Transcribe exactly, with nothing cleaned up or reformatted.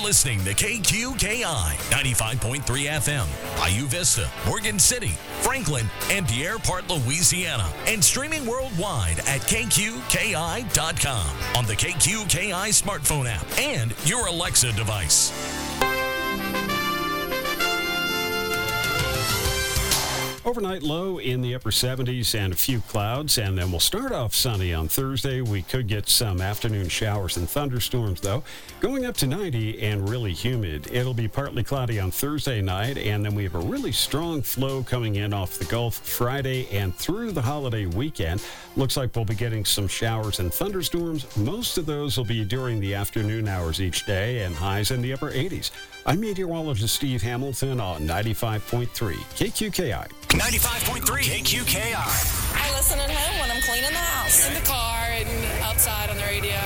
listening to K Q K I ninety-five point three F M, Bayou Vista, Morgan City, Franklin, and Pierre Part, Louisiana, and streaming worldwide at K Q K I dot com on the K Q K I smartphone app and your Alexa device. Overnight low in the upper seventies and a few clouds, and then we'll start off sunny on Thursday. We could get some afternoon showers and thunderstorms, though, going up to ninety and really humid. It'll be partly cloudy on Thursday night, and then we have a really strong flow coming in off the Gulf Friday and through the holiday weekend. Looks like we'll be getting some showers and thunderstorms. Most of those will be during the afternoon hours each day, and highs in the upper eighties. I'm meteorologist Steve Hamilton on ninety-five point three K Q K I. ninety-five point three K Q K I. I listen at home when I'm cleaning the house. In the car and outside on the radio.